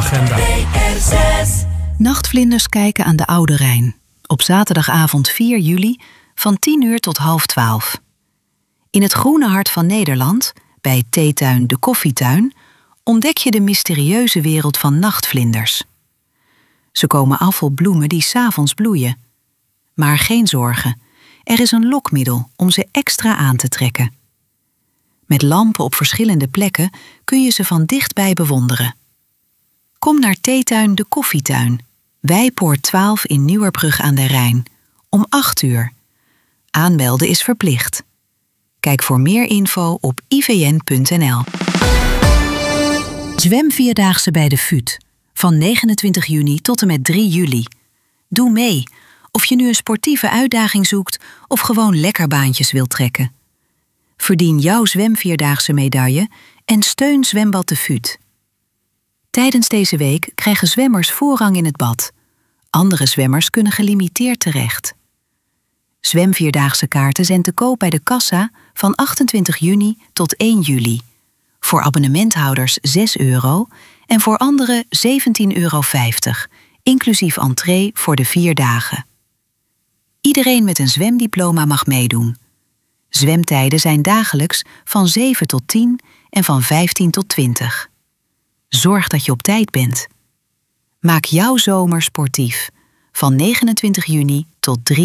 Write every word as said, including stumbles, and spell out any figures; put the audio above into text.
agenda. Nachtvlinders kijken aan de Oude Rijn. Op zaterdagavond vier juli van tien uur tot half twaalf. In het groene hart van Nederland, bij theetuin De Koffietuin, ontdek je de mysterieuze wereld van nachtvlinders. Ze komen af op bloemen die 's avonds bloeien. Maar geen zorgen, er is een lokmiddel om ze extra aan te trekken. Met lampen op verschillende plekken kun je ze van dichtbij bewonderen. Kom naar theetuin De Koffietuin, Wijpoort twaalf in Nieuwerbrug aan de Rijn, om acht uur. Aanmelden is verplicht. Kijk voor meer info op i v n punt n l. Zwemvierdaagse bij de V U T, van negenentwintig juni tot en met drie juli. Doe mee, of je nu een sportieve uitdaging zoekt of gewoon lekker baantjes wilt trekken. Verdien jouw zwemvierdaagse medaille en steun Zwembad de V U T. Tijdens deze week krijgen zwemmers voorrang in het bad. Andere zwemmers kunnen gelimiteerd terecht. Zwemvierdaagse kaarten zijn te koop bij de kassa van achtentwintig juni tot één juli. Voor abonnementhouders zes euro en voor anderen zeventien euro vijftig, inclusief entree voor de vier dagen. Iedereen met een zwemdiploma mag meedoen. Zwemtijden zijn dagelijks van zeven tot tien en van vijftien tot twintig. Zorg dat je op tijd bent. Maak jouw zomer sportief, van negenentwintig juni tot drie